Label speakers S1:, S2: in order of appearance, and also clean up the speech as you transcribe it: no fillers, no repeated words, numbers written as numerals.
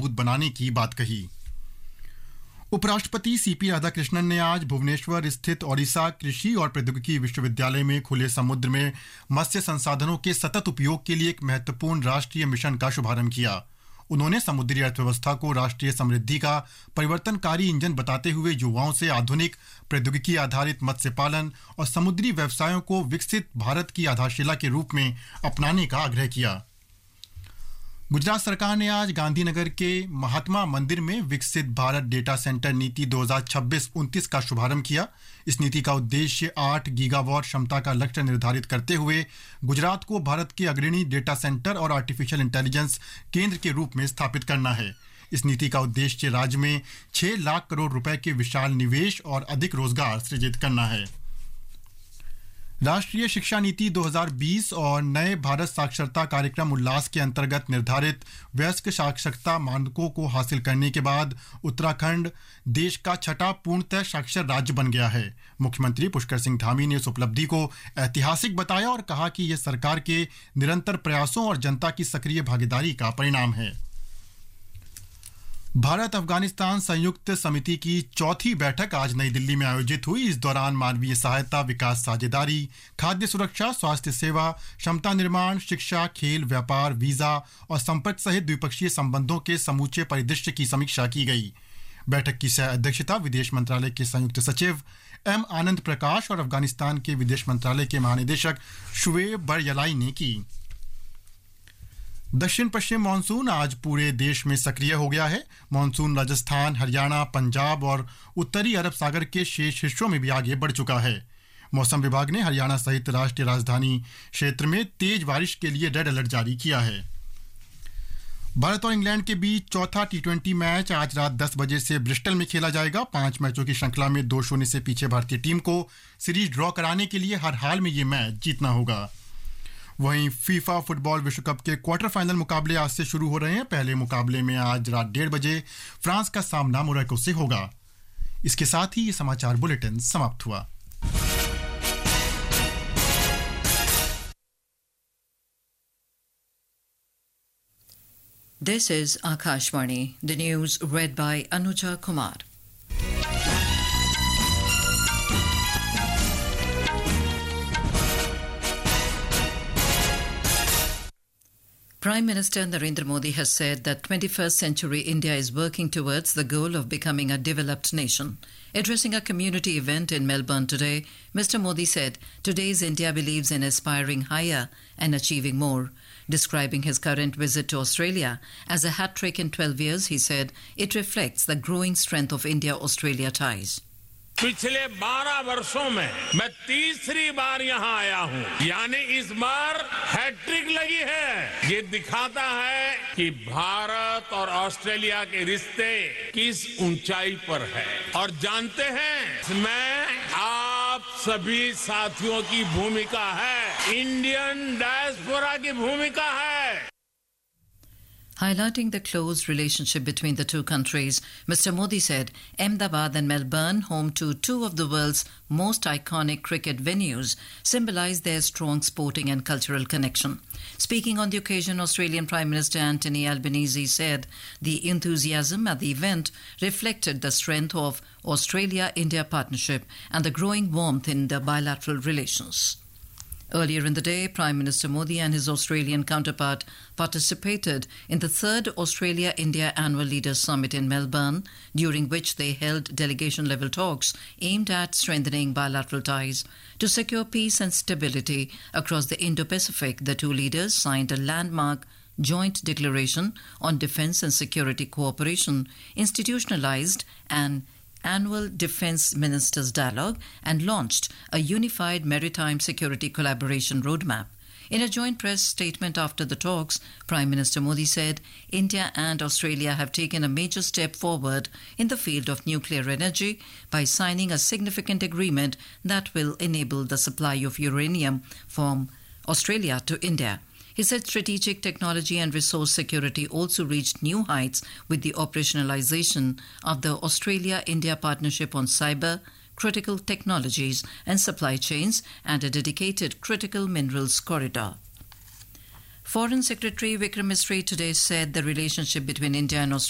S1: मजबूत बनाने की बात कही। उपराष्ट्रपति सीपी राधाकृष्णन ने आज भुवनेश्वर स्थित ओडिशा कृषि और प्रौद्योगिकी विश्वविद्यालय में खुले समुद्र में मत्स्य संसाधनों के सतत उपयोग के लिए एक महत्वपूर्ण राष्ट्रीय मिशन का शुभारंभ किया। उन्होंने समुद्री अर्थव्यवस्था को राष्ट्रीय समृद्धि का परिवर्तनकारी इंजन बताते हुए युवाओं से आधुनिक प्रौद्योगिकी आधारित मत्स्य पालन और समुद्री व्यवसायों को विकसित भारत की आधारशिला के रूप में अपनाने का आग्रह किया। गुजरात सरकार ने आज गांधीनगर के महात्मा मंदिर में विकसित भारत डेटा सेंटर नीति 2026-29 का शुभारंभ किया। इस नीति का उद्देश्य 8 गीगावाट क्षमता का लक्ष्य निर्धारित करते हुए गुजरात को भारत के अग्रणी डेटा सेंटर और आर्टिफिशियल इंटेलिजेंस केंद्र के रूप में स्थापित करना है। इस नीति का उद्देश्य राज्य में 6 लाख करोड़ रुपए के विशाल निवेश और अधिक रोजगार सृजित करना है। राष्ट्रीय शिक्षा नीति 2020 और नए भारत साक्षरता कार्यक्रम उल्लास के अंतर्गत निर्धारित वयस्क साक्षरता मानकों को हासिल करने के बाद उत्तराखंड देश का छठा पूर्णतः साक्षर राज्य बन गया है। मुख्यमंत्री पुष्कर सिंह धामी ने इस उपलब्धि को ऐतिहासिक बताया और कहा कि यह सरकार के निरंतर प्रयासों और जनता की सक्रिय भागीदारी का परिणाम है। भारत अफगानिस्तान संयुक्त समिति की चौथी बैठक आज नई दिल्ली में आयोजित हुई। इस दौरान मानवीय सहायता, विकास साझेदारी, खाद्य सुरक्षा, स्वास्थ्य सेवा, क्षमता निर्माण, शिक्षा, खेल, व्यापार, वीजा और संपर्क सहित द्विपक्षीय संबंधों के समूचे परिदृश्य की समीक्षा की गई। बैठक की सह अध्यक्षता विदेश मंत्रालय के संयुक्त सचिव एम आनंद प्रकाश और अफगानिस्तान के विदेश मंत्रालय के महानिदेशक शुएब बरयलाई ने की। दक्षिण पश्चिम मानसून आज पूरे देश में सक्रिय हो गया है। मानसून राजस्थान, हरियाणा, पंजाब और उत्तरी अरब सागर के शेष हिस्सों में भी आगे बढ़ चुका है। मौसम विभाग ने हरियाणा सहित राष्ट्रीय राजधानी क्षेत्र में तेज बारिश के लिए रेड अलर्ट जारी किया है। भारत और इंग्लैंड के बीच चौथा टी20 मैच आज रात 10 बजे से ब्रिस्टल में खेला जाएगा। 5 मैचों की श्रृंखला में 2-0 से पीछे भारतीय टीम को सीरीज ड्रॉ कराने के लिए हर हाल में ये मैच जीतना होगा। वहीं फीफा फुटबॉल विश्व कप के क्वार्टर फाइनल मुकाबले आज से शुरू हो रहे हैं। पहले मुकाबले में आज रात 1:30 बजे फ्रांस का सामना मोरक्को से होगा। इसके साथ ही ये समाचार बुलेटिन समाप्त हुआ।
S2: This is Akashvani, the news read by Anuja Kumar. Prime Minister Narendra Modi has said that 21st century India is working towards the goal of becoming a developed nation. Addressing a community event in Melbourne today, Mr. Modi said, "Today's India believes in aspiring higher and achieving more." Describing his current visit to Australia as a hat-trick in 12 years, he said, "It reflects the growing strength of India-Australia ties."
S3: पिछले 12 वर्षों में मैं तीसरी बार यहाँ आया हूँ, यानी इस बार हैट्रिक लगी है। ये दिखाता है कि भारत और ऑस्ट्रेलिया के रिश्ते किस ऊंचाई पर है। और जानते हैं, इसमें आप सभी साथियों की भूमिका है, इंडियन डायस्पोरा की भूमिका है।
S2: Highlighting the close relationship between the two countries, Mr. Modi said Ahmedabad and Melbourne, home to two of the world's most iconic cricket venues, symbolize their strong sporting and cultural connection. Speaking on the occasion, Australian Prime Minister Anthony Albanese said the enthusiasm at the event reflected the strength of Australia-India partnership and the growing warmth in the bilateral relations. Earlier in the day, Prime Minister Modi and his Australian counterpart participated in the third Australia-India Annual Leaders Summit in Melbourne, during which they held delegation-level talks aimed at strengthening bilateral ties. To secure peace and stability across the Indo-Pacific, the two leaders signed a landmark joint declaration on defence and security cooperation, institutionalised an annual Defence Ministers Dialogue, and launched a unified maritime security collaboration roadmap. In a joint press statement after the talks, Prime Minister Modi said India and Australia have taken a major step forward in the field of nuclear energy by signing a significant agreement that will enable the supply of uranium from Australia to India. He said strategic technology and resource security also reached new heights with the operationalization of the Australia-India partnership on cyber, critical technologies and supply chains, and a dedicated critical minerals corridor. Foreign Secretary Vikram Misri today said the relationship between India and Australia